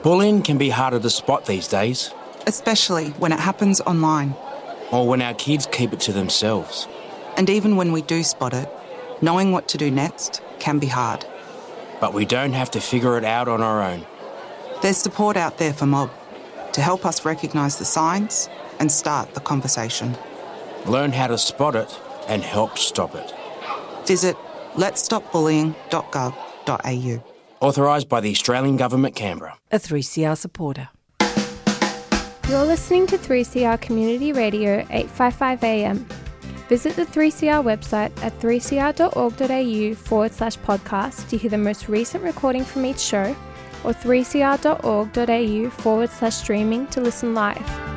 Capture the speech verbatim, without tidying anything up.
Bullying can be harder to spot these days. Especially when it happens online. Or when our kids keep it to themselves. And even when we do spot it, knowing what to do next can be hard. But we don't have to figure it out on our own. There's support out there for Mob to help us recognise the signs and start the conversation. Learn how to spot it and help stop it. Visit lets stop bullying dot gov dot a u. Authorised by the Australian Government, Canberra. A three C R supporter. You're listening to three C R Community Radio eight fifty-five A M. Visit the three C R website at three c r dot org dot a u forward slash podcast to hear the most recent recording from each show, or three c r dot org dot a u forward slash streaming to listen live.